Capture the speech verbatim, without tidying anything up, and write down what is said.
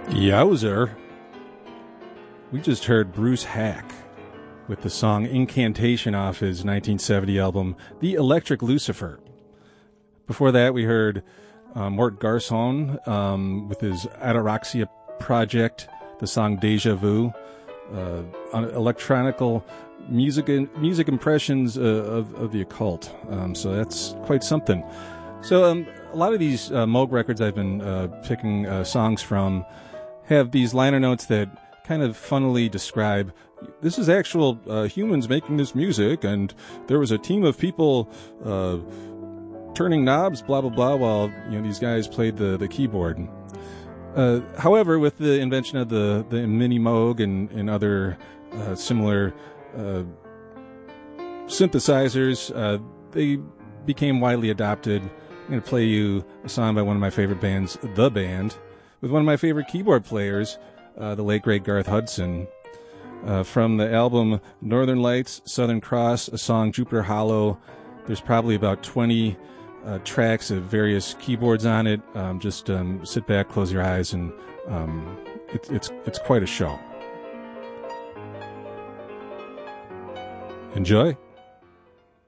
Yowzer. We just heard Bruce Hack with the song Incantation off his nineteen seventy album, The Electric Lucifer. Before that, we heard uh, Mort Garson um, with his Ataraxia project, the song Deja Vu, uh, on electronical music music impressions uh, of, of the occult. Um, so that's quite something. So um, a lot of these uh, Moog records I've been uh, picking uh, songs from have these liner notes that kind of funnily describe this is actual uh, humans making this music, and there was a team of people uh, turning knobs, blah blah blah, while you know these guys played the the keyboard. Uh, however, with the invention of the the Mini Moog and and other uh, similar uh, synthesizers, uh, they became widely adopted. I'm going to play you a song by one of my favorite bands, The Band, with one of my favorite keyboard players, uh, the late great Garth Hudson, uh, from the album Northern Lights, Southern Cross, a song Jupiter Hollow. There's probably about twenty uh, tracks of various keyboards on it. Um, just um, sit back, close your eyes, and um, it, it's it's quite a show. Enjoy.